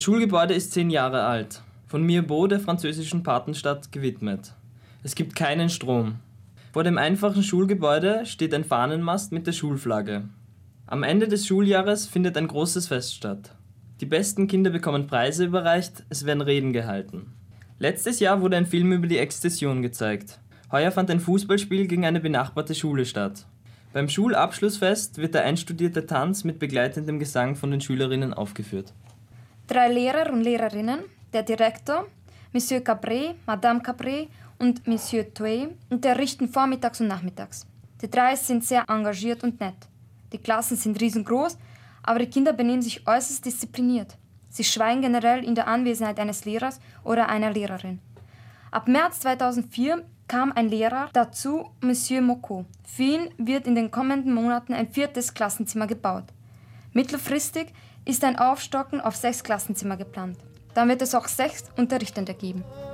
Das Schulgebäude ist 10 Jahre alt, von Mirbeau, der französischen Patenstadt, gewidmet. Es gibt keinen Strom. Vor dem einfachen Schulgebäude steht ein Fahnenmast mit der Schulflagge. Am Ende des Schuljahres findet ein großes Fest statt. Die besten Kinder bekommen Preise überreicht, es werden Reden gehalten. Letztes Jahr wurde ein Film über die Exzession gezeigt. Heuer fand ein Fußballspiel gegen eine benachbarte Schule statt. Beim Schulabschlussfest wird der einstudierte Tanz mit begleitendem Gesang von den Schülerinnen aufgeführt. 3 Lehrer und Lehrerinnen, der Direktor, Monsieur Cabré, Madame Cabré und Monsieur Touet unterrichten vormittags und nachmittags. Die 3 sind sehr engagiert und nett. Die Klassen sind riesengroß, aber die Kinder benehmen sich äußerst diszipliniert. Sie schweigen generell in der Anwesenheit eines Lehrers oder einer Lehrerin. Ab März 2004 kam ein Lehrer dazu, Monsieur Mocot. Für ihn wird in den kommenden Monaten ein 4. Klassenzimmer gebaut. Mittelfristig ist ein Aufstocken auf 6 Klassenzimmer geplant. Dann wird es auch 6 Unterrichtende geben.